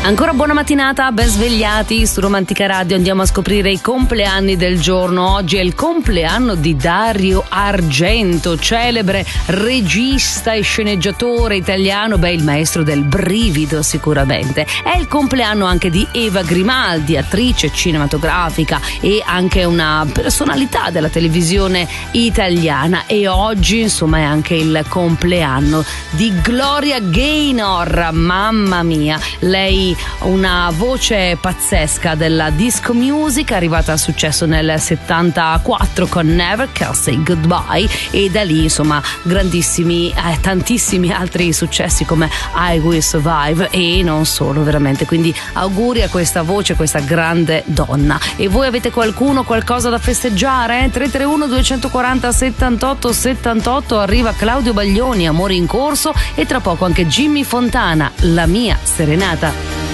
Ancora buona mattinata, ben svegliati su Romantica Radio. Andiamo a scoprire i compleanni del giorno. Oggi è il compleanno di Dario Argento, celebre regista e sceneggiatore italiano, il maestro del brivido sicuramente. È il compleanno anche di Eva Grimaldi, attrice cinematografica e anche una personalità della televisione italiana. E oggi insomma è anche il compleanno di Gloria Gaynor, mamma mia, lei una voce pazzesca della disco music, arrivata a successo nel 74 con Never Can Say Goodbye, e da lì insomma grandissimi tantissimi altri successi come I Will Survive e non solo, veramente. Quindi auguri a questa voce, questa grande donna. E voi avete qualcosa da festeggiare? 331 240 78 78. Arriva Claudio Baglioni, Amore in corso, e tra poco anche Jimmy Fontana, La mia serenata.